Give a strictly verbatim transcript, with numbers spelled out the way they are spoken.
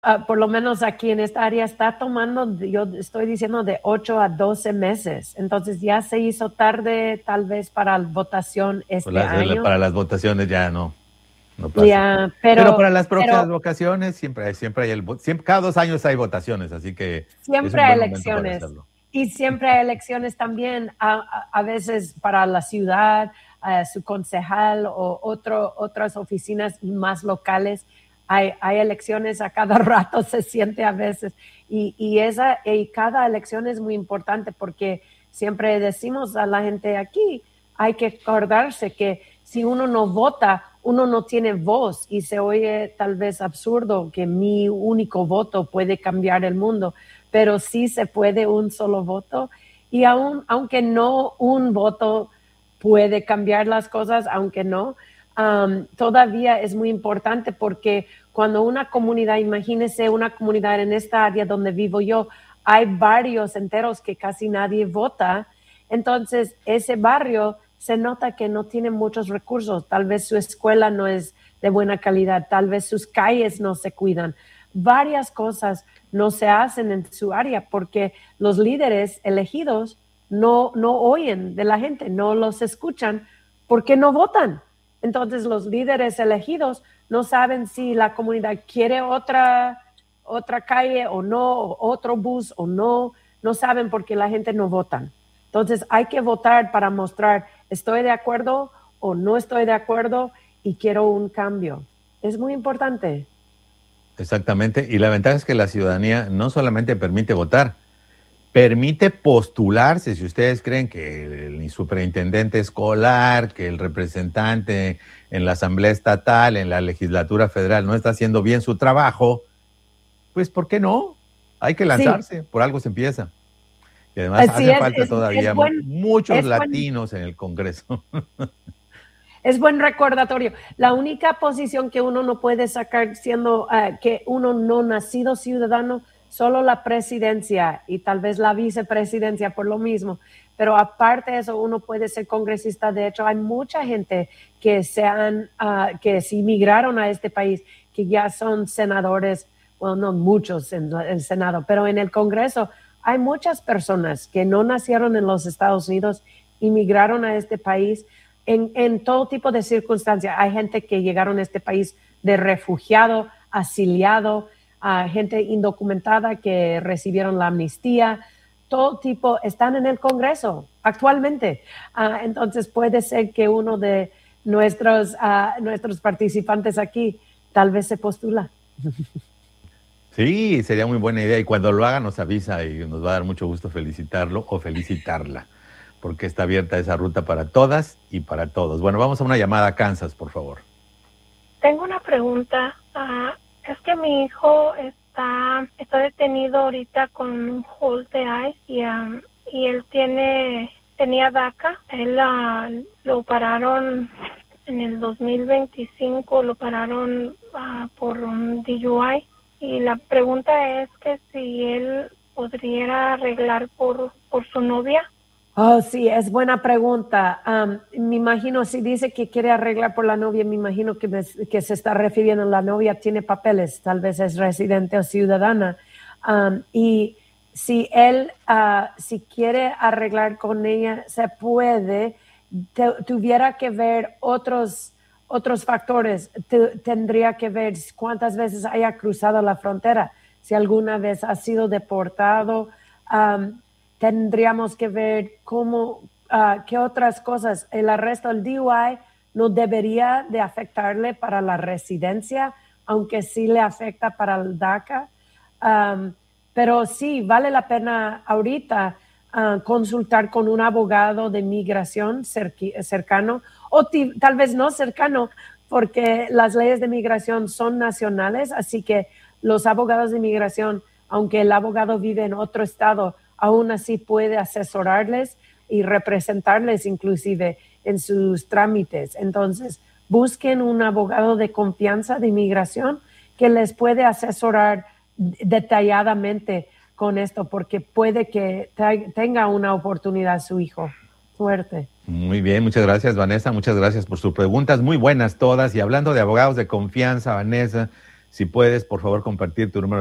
uh, por lo menos aquí en esta área está tomando, yo estoy diciendo de ocho a doce meses. Entonces ya se hizo tarde tal vez para la votación este Las, año. para las votaciones ya no, no pasa. Yeah, pero, pero para las próximas pero, votaciones siempre, siempre hay el siempre, cada dos años hay votaciones, así que es siempre un hay buen momento para elecciones hacerlo. y siempre hay elecciones también a, a, a veces para la ciudad, uh, su concejal o otro, otras oficinas más locales. Hay, hay elecciones a cada rato, se siente a veces. Y, y, esa, y cada elección es muy importante porque siempre decimos a la gente aquí, hay que acordarse que si uno no vota, uno no tiene voz y se oye tal vez absurdo que mi único voto puede cambiar el mundo, pero sí se puede un solo voto y aun, aunque no un voto puede cambiar las cosas, aunque no, um, todavía es muy importante porque cuando una comunidad, imagínese una comunidad en esta área donde vivo yo, hay barrios enteros que casi nadie vota, entonces ese barrio se nota que no tiene muchos recursos, tal vez su escuela no es de buena calidad, tal vez sus calles no se cuidan, varias cosas no se hacen en su área porque los líderes elegidos no, no oyen de la gente, no los escuchan porque no votan. Entonces los líderes elegidos no saben si la comunidad quiere otra, otra calle o no, otro bus o no, no saben porque la gente no vota. Entonces hay que votar para mostrar estoy de acuerdo o no estoy de acuerdo y quiero un cambio. Es muy importante. Exactamente, y la ventaja es que la ciudadanía no solamente permite votar, permite postularse. Si ustedes creen que el superintendente escolar, que el representante en la Asamblea Estatal, en la legislatura federal no está haciendo bien su trabajo, pues ¿por qué no? Hay que lanzarse, sí. Por algo se empieza. Y además Así hace es, falta es, todavía es buen, muchos es latinos buen, en el Congreso. Es buen recordatorio. La única posición que uno no puede sacar siendo uh, que uno no nacido ciudadano, solo la presidencia y tal vez la vicepresidencia por lo mismo. Pero aparte de eso, uno puede ser congresista. De hecho, hay mucha gente que se han, uh, que se inmigraron a este país, que ya son senadores, bueno, no muchos en el Senado, pero en el Congreso hay muchas personas que no nacieron en los Estados Unidos, inmigraron a este país. En, en todo tipo de circunstancias. Hay gente que llegaron a este país de refugiado, asiliado, uh, gente indocumentada que recibieron la amnistía, todo tipo están en el Congreso actualmente. Uh, entonces puede ser que uno de nuestros, uh, nuestros participantes aquí tal vez se postula. Sí, sería muy buena idea y cuando lo haga nos avisa y nos va a dar mucho gusto felicitarlo o felicitarla, porque está abierta esa ruta para todas y para todos. Bueno, vamos a una llamada a Kansas, por favor. Tengo una pregunta. Uh, es que mi hijo está, está detenido ahorita con un hold de ICE y, um, y él tiene, tenía DACA. Él uh, lo pararon en el dos mil veinticinco, lo pararon uh, por un D U I. Y la pregunta es que si él podría arreglar por, por su novia. Oh, sí, es buena pregunta. Um, me imagino, si dice que quiere arreglar por la novia, me imagino que, me, que se está refiriendo a la novia, tiene papeles, tal vez es residente o ciudadana. Um, y si él, uh, si quiere arreglar con ella, se puede, te, tuviera que ver otros, otros factores, te, tendría que ver cuántas veces haya cruzado la frontera, si alguna vez ha sido deportado, um, tendríamos que ver cómo, uh, qué otras cosas. El arresto del D U I no debería de afectarle para la residencia, aunque sí le afecta para el DACA. Um, pero sí, vale la pena ahorita uh, consultar con un abogado de migración cerqui- cercano, o t- tal vez no cercano, porque las leyes de migración son nacionales, así que los abogados de migración, aunque el abogado vive en otro estado, aún así puede asesorarles y representarles inclusive en sus trámites. Entonces, busquen un abogado de confianza de inmigración que les puede asesorar detalladamente con esto, porque puede que tenga una oportunidad su hijo. Suerte. Muy bien, muchas gracias, Vanessa. Muchas gracias por sus preguntas, muy buenas todas. Y hablando de abogados de confianza, Vanessa, Si puedes, por favor, compartir tu número